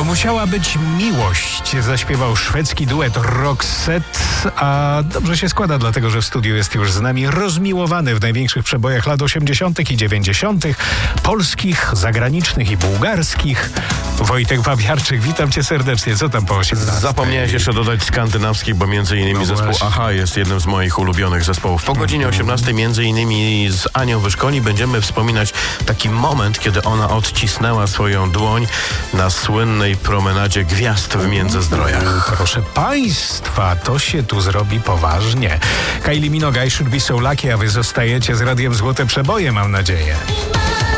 musiała być miłość, zaśpiewał szwedzki duet Roxette, a dobrze się składa, dlatego że w studiu jest już z nami rozmiłowany w największych przebojach lat 80. i 90., polskich, zagranicznych i bułgarskich, Wojtek Babiarczyk. Witam cię serdecznie. Co tam po 18? Zapomniałeś jeszcze dodać skandynawskich, bo między innymi zespół Aha jest jednym z moich ulubionych zespołów. Po godzinie 18 między innymi z Anią Wyszkoni będziemy wspominać taki moment, kiedy ona odcisnęła swoją dłoń na słynnej promenadzie gwiazd w Międzyzdrojach. Proszę państwa, to się tu zrobi poważnie. Kylie Minogue, I Should Be So Lucky, a wy zostajecie z Radiem Złote Przeboje, mam nadzieję.